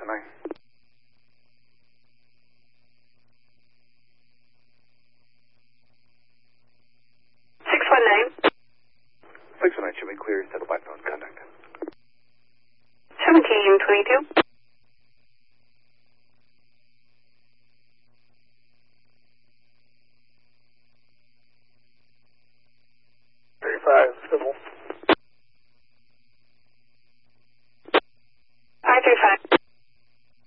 619. 619. 619 should be clear. Settle by phone contact. 1722.